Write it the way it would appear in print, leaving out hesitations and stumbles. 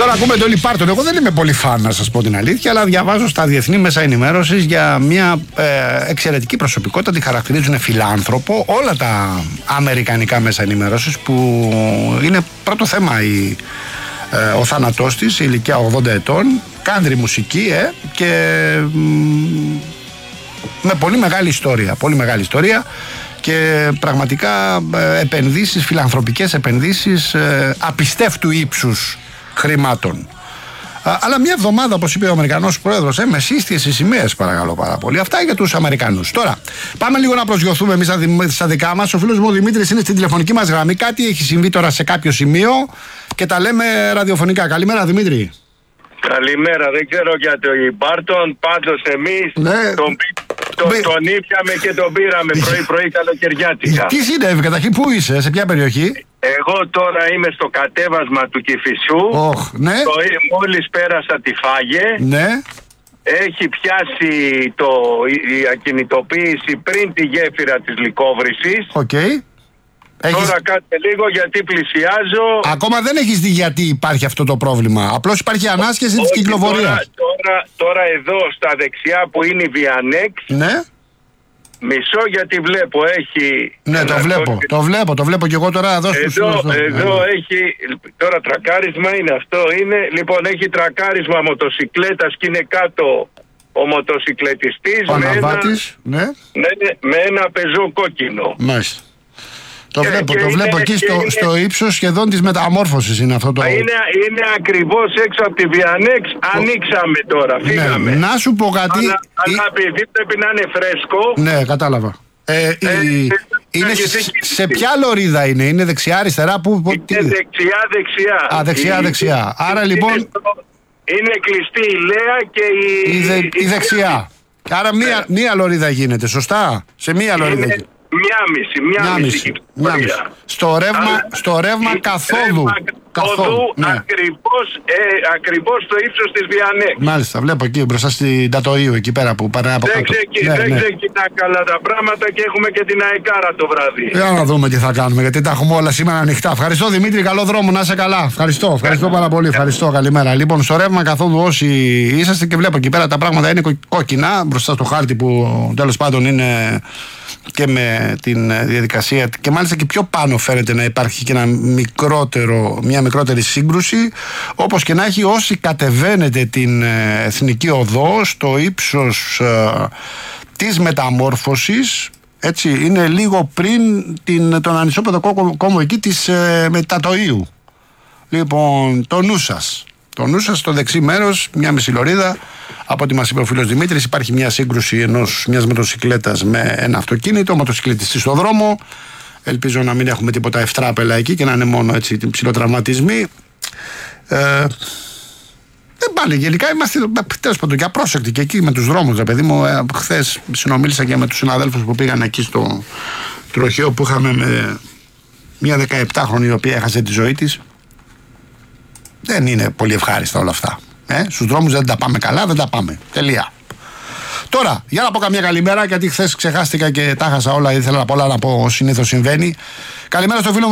Τώρα ακούμε τον Λιπάρτον. Εγώ δεν είμαι πολύ φαν, να σας πω την αλήθεια, αλλά διαβάζω στα διεθνή μέσα ενημέρωσης για μια εξαιρετική προσωπικότητα. Τη χαρακτηρίζουν φιλάνθρωπο. Όλα τα αμερικανικά μέσα ενημέρωσης, που είναι πρώτο θέμα ο θάνατός της, η ηλικία 80 ετών, country μουσική και με πολύ μεγάλη ιστορία. Πολύ μεγάλη ιστορία. Και πραγματικά επενδύσεις, φιλανθρωπικές επενδύσεις απιστεύτου ύψους χρημάτων. Αλλά μια εβδομάδα, όπως είπε ο Αμερικανός πρόεδρος, με σύστιες οι σημαίες, παρακαλώ πάρα πολύ. Αυτά για τους Αμερικανούς. Τώρα, πάμε λίγο να προσγειωθούμε εμείς στα δικά μας. Ο φίλος μου ο Δημήτρης είναι στην τηλεφωνική μας γραμμή. Κάτι έχει συμβεί τώρα σε κάποιο σημείο και τα λέμε ραδιοφωνικά. Καλημέρα, Δημήτρη. Καλημέρα, δεν ξέρω για το Λιπάρτον. Πάντως εμείς τον ήπιαμε και τον πήραμε πρωί-πρωί καλοκαιριάτικα. Τι συνέβη, καταρχήν, πού είσαι, σε ποια περιοχή? Εγώ τώρα είμαι στο κατέβασμα του Κηφισού. Ναι. Μόλις πέρασα τη Φάγε. Ναι. Έχει πιάσει η ακινητοποίηση πριν τη γέφυρα της Λυκόβρησης. Τώρα κάτσε λίγο γιατί πλησιάζω. Ακόμα δεν έχεις δει γιατί υπάρχει αυτό το πρόβλημα. Απλώς υπάρχει ανάσχεση της κυκλοφορίας. Τώρα εδώ στα δεξιά που είναι η Βιανέξ. Ναι. Μισό γιατί βλέπω έχει... Ναι, το βλέπω και εγώ τώρα εδώ Εδώ έχει... Τώρα τρακάρισμα είναι αυτό. Λοιπόν, έχει τρακάρισμα μοτοσικλέτας και είναι κάτω ο μοτοσικλετιστής με ένα πεζό κόκκινο. Μάλιστα. Το βλέπω εκεί στο ύψος σχεδόν της μεταμόρφωσης είναι αυτό το... Είναι ακριβώς έξω από τη Βιανέξ. Ανοίξαμε τώρα, φύγαμε. Ναι, να σου πω κάτι... Αλλά επειδή πρέπει να είναι φρέσκο... Ναι, κατάλαβα. Είναι σε ποια λωρίδα είναι δεξιά, αριστερά, είναι δεξιά. Άρα λοιπόν... Είναι κλειστή η Λέα και η δεξιά. Άρα μία λωρίδα γίνεται, σωστά? Σε μία λωρίδα γίνεται. Μία μισή. Στο ρεύμα καθόδου. Ακριβώς στο ύψος της Βιανέξ. Μάλιστα, βλέπω εκεί μπροστά στην Τατοΐου, εκεί πέρα που πάνε από κάτω. Δεν ξεκινά καλά τα πράγματα και έχουμε και την αεκάρα το βράδυ. Για να δούμε τι θα κάνουμε, γιατί τα έχουμε όλα σήμερα ανοιχτά. Ευχαριστώ, Δημήτρη, καλό δρόμο, να είσαι καλά. Ευχαριστώ πάρα πολύ. Ευχαριστώ, καλημέρα. Λοιπόν, στο ρεύμα καθόδου όσοι είσαστε, και βλέπω εκεί πέρα τα πράγματα είναι κόκκινα μπροστά στο χάρτη που τέλος πάντων είναι και με την διαδικασία, και μάλιστα και πιο πάνω φαίνεται να υπάρχει και μια μικρότερη σύγκρουση. Όπως και να έχει, όσοι κατεβαίνετε την Εθνική Οδό στο ύψος της μεταμόρφωσης, έτσι, είναι λίγο πριν τον ανισόπεδο κόμβο εκεί της Τατοΐου. Λοιπόν, το νου σας στο δεξί μέρος, μια μισή λωρίδα. Από ό,τι μας είπε ο φίλος Δημήτρης, υπάρχει μια σύγκρουση μιας μοτοσικλέτας με ένα αυτοκίνητο, μοτοσικλετιστή στο δρόμο. Ελπίζω να μην έχουμε τίποτα ευτράπελα εκεί και να είναι μόνο έτσι ψιλοτραυματισμοί. Πάλι γενικά είμαστε τέλος πάντων και απρόσεκτοι και εκεί με τους δρόμους, παιδί μου. Χθες συνομίλησα και με τους συναδέλφους που πήγαν εκεί στο τροχαίο που είχαμε με μια 17χρονη η οποία έχασε τη ζωή της. Δεν είναι πολύ ευχάριστα όλα αυτά. Στους δρόμους δεν τα πάμε καλά, δεν τα πάμε. Τελεία. Τώρα, για να πω καμία καλημέρα, γιατί χθες ξεχάστηκα και τα χάσα όλα. Ήθελα πολλά να πω, συνήθως συμβαίνει. Καλημέρα στο φίλο μου